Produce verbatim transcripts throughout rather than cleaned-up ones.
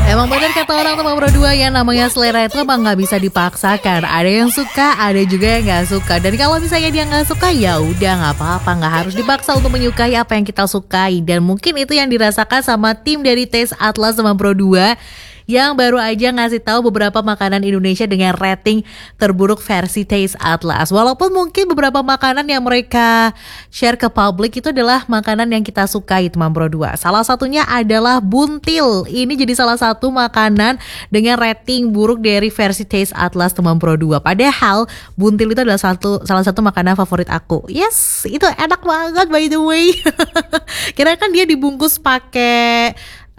Emang bener kata orang teman Pro dua ya, namanya selera itu emang nggak bisa dipaksakan. Ada yang suka, ada juga yang nggak suka. Dan kalau misalnya dia nggak suka, ya udah nggak apa-apa, nggak harus dipaksa untuk menyukai apa yang kita sukai. Dan mungkin itu yang dirasakan sama tim dari Taste Atlas teman Pro dua yang baru aja ngasih tahu beberapa makanan Indonesia dengan rating terburuk versi Taste Atlas. Walaupun mungkin beberapa makanan yang mereka share ke publik itu adalah makanan yang kita sukai teman Pro dua. Salah satunya adalah buntil. Ini jadi salah satu makanan dengan rating buruk dari versi Taste Atlas teman Pro dua. Padahal buntil itu adalah satu salah satu makanan favorit aku. Yes, itu enak banget by the way. Kira kan dia dibungkus pakai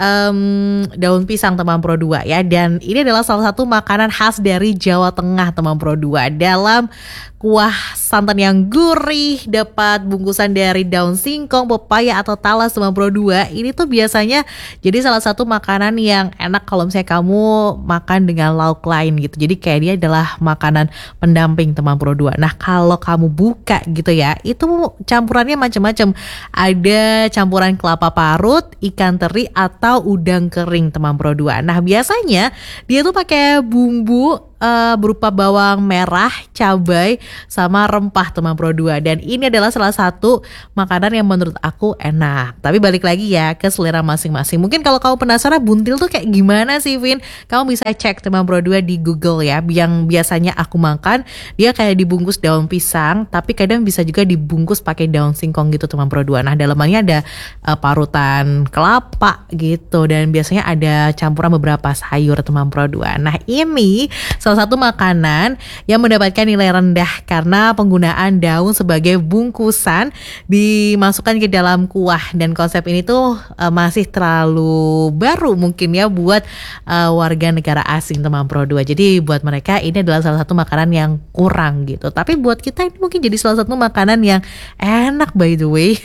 Um, daun pisang teman Pro dua ya. Dan ini adalah salah satu makanan khas dari Jawa Tengah teman Pro dua. Dalam kuah santan yang gurih, dapat bungkusan dari daun singkong, pepaya atau talas teman Pro dua. Ini tuh biasanya jadi salah satu makanan yang enak kalau misalnya kamu makan dengan lauk lain gitu. Jadi kayak dia adalah makanan pendamping teman Pro dua. Nah kalau kamu buka gitu ya, itu campurannya macam-macam. Ada campuran kelapa parut, ikan teri atau udang kering teman Pro dua. Nah biasanya dia tuh pakai bumbu Uh, berupa bawang merah, cabai, sama rempah teman Pro dua. Dan ini adalah salah satu makanan yang menurut aku enak. Tapi balik lagi ya ke selera masing-masing. Mungkin kalau kamu penasaran buntil tuh kayak gimana sih Vin, kamu bisa cek teman Pro dua di Google ya. Yang biasanya aku makan dia kayak dibungkus daun pisang, tapi kadang bisa juga dibungkus pakai daun singkong gitu teman Pro dua. Nah dalamannya ada uh, parutan kelapa gitu. Dan biasanya ada campuran beberapa sayur teman Pro dua. Nah ini salah satu makanan yang mendapatkan nilai rendah karena penggunaan daun sebagai bungkusan dimasukkan ke dalam kuah. Dan konsep ini tuh uh, masih terlalu baru mungkin ya buat uh, warga negara asing teman Pro dua. Jadi buat mereka ini adalah salah satu makanan yang kurang gitu. Tapi buat kita ini mungkin jadi salah satu makanan yang enak by the way.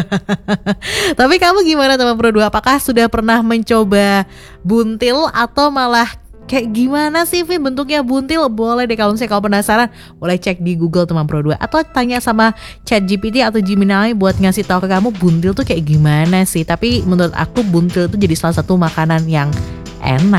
Tapi kamu gimana teman Pro dua? Apakah sudah pernah mencoba buntil atau malah kayak gimana sih Vin bentuknya buntil? Boleh deh kalau misalnya kamu penasaran, boleh cek di Google teman Pro dua atau tanya sama ChatGPT atau Gemini buat ngasih tahu ke kamu buntil tuh kayak gimana sih. Tapi menurut aku buntil itu jadi salah satu makanan yang enak.